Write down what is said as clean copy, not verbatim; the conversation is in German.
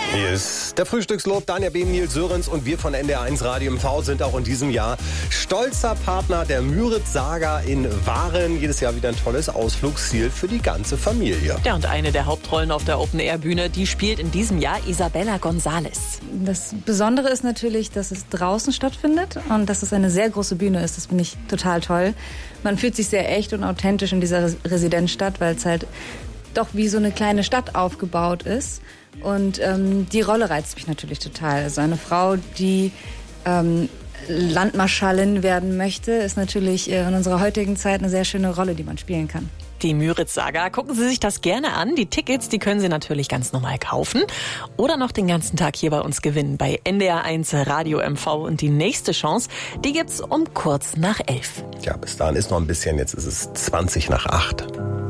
Hier ist der Frühstückslob, Daniel Behm, Nils Sörensen und wir von NDR1 Radio MV sind auch in diesem Jahr stolzer Partner der Müritz-Saga in Waren. Jedes Jahr wieder ein tolles Ausflugsziel für die ganze Familie. Ja, und eine der Hauptrollen auf der Open-Air-Bühne, die spielt in diesem Jahr Isabella González. Das Besondere ist natürlich, dass es draußen stattfindet und dass es eine sehr große Bühne ist. Das finde ich total toll. Man fühlt sich sehr echt und authentisch in dieser Residenzstadt, weil es halt doch wie so eine kleine Stadt aufgebaut ist. Und die Rolle reizt mich natürlich total. Also eine Frau, die Landmarschallin werden möchte, ist natürlich in unserer heutigen Zeit eine sehr schöne Rolle, die man spielen kann. Die Müritz-Saga. Gucken Sie sich das gerne an. Die Tickets, die können Sie natürlich ganz normal kaufen oder noch den ganzen Tag hier bei uns gewinnen bei NDR1 Radio MV. Und die nächste Chance, die gibt's um kurz nach 11. Ja, bis dahin ist noch ein bisschen. Jetzt ist es 20 nach 8.